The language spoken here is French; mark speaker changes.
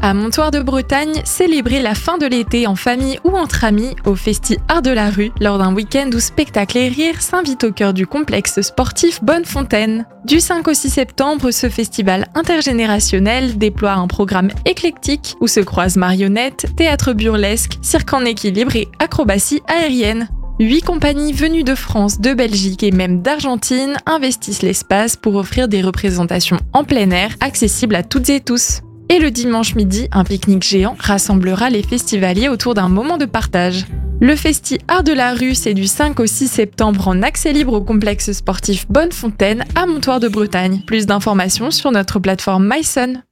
Speaker 1: À Montoire de Bretagne, célébrez la fin de l'été en famille ou entre amis au Festi Art de la Rue lors d'un week-end où spectacle et rire s'invitent au cœur du complexe sportif Bonnefontaine. Du 5 au 6 septembre, ce festival intergénérationnel déploie un programme éclectique où se croisent marionnettes, théâtre burlesque, cirque en équilibre et acrobatie aérienne. 8 compagnies venues de France, de Belgique et même d'Argentine investissent l'espace pour offrir des représentations en plein air accessibles à toutes et tous. Et le dimanche midi, un pique-nique géant rassemblera les festivaliers autour d'un moment de partage. Le Festi Art de la Rue, c'est du 5 au 6 septembre en accès libre au complexe sportif Bonnefontaine à Montoire de Bretagne. Plus d'informations sur notre plateforme myson.